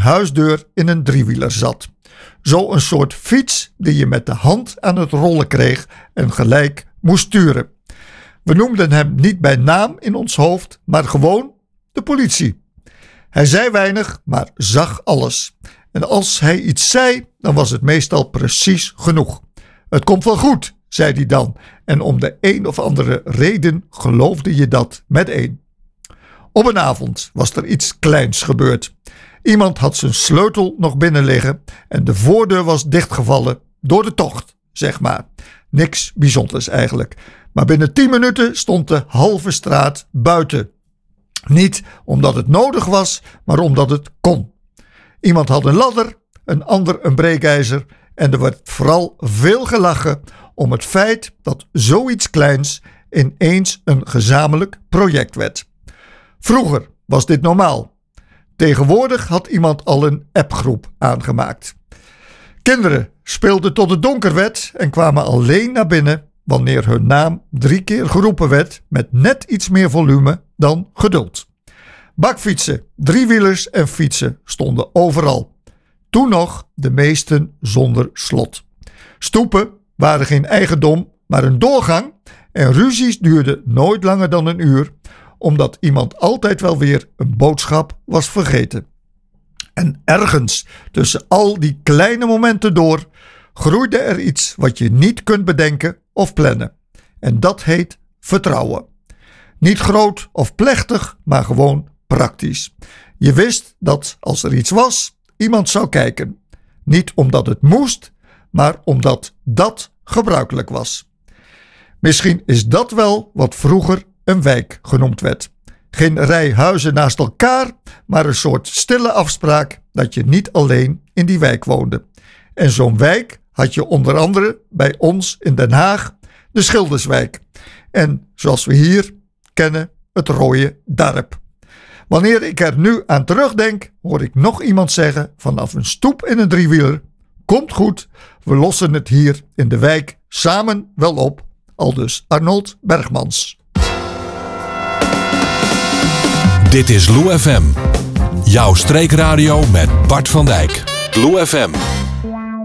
huisdeur in een driewieler zat. Zo een soort fiets die je met de hand aan het rollen kreeg en gelijk moest sturen. We noemden hem niet bij naam in ons hoofd, maar gewoon de politie. Hij zei weinig, maar zag alles. En als hij iets zei, dan was het meestal precies genoeg. Het komt wel goed, zei hij dan. En om de een of andere reden geloofde je dat meteen. Op een avond was er iets kleins gebeurd. Iemand had zijn sleutel nog binnen liggen en de voordeur was dichtgevallen door de tocht, zeg maar. Niks bijzonders eigenlijk. Maar binnen 10 minuten stond de halve straat buiten. Niet omdat het nodig was, maar omdat het kon. Iemand had een ladder, een ander een breekijzer en er werd vooral veel gelachen om het feit dat zoiets kleins ineens een gezamenlijk project werd. Vroeger was dit normaal. Tegenwoordig had iemand al een appgroep aangemaakt. Kinderen speelden tot het donker werd en kwamen alleen naar binnen wanneer hun naam 3 keer geroepen werd met net iets meer volume dan geduld. Bakfietsen, driewielers en fietsen stonden overal. Toen nog de meesten zonder slot. Stoepen waren geen eigendom, maar een doorgang en ruzies duurden nooit langer dan een uur, omdat iemand altijd wel weer een boodschap was vergeten. En ergens tussen al die kleine momenten door groeide er iets wat je niet kunt bedenken of plannen. En dat heet vertrouwen. Niet groot of plechtig, maar gewoon praktisch. Je wist dat als er iets was, iemand zou kijken. Niet omdat het moest, maar omdat dat gebruikelijk was. Misschien is dat wel wat vroeger een wijk genoemd werd. Geen rij huizen naast elkaar, maar een soort stille afspraak dat je niet alleen in die wijk woonde. En zo'n wijk had je onder andere bij ons in Den Haag de Schilderswijk. En zoals we hier kennen, het Rode Darp. Wanneer ik er nu aan terugdenk, hoor ik nog iemand zeggen vanaf een stoep in een driewieler: komt goed, we lossen het hier in de wijk samen wel op. Aldus Arnold Bergmans. Dit is Lou FM. Jouw streekradio met Bart van Dijk. Lou FM.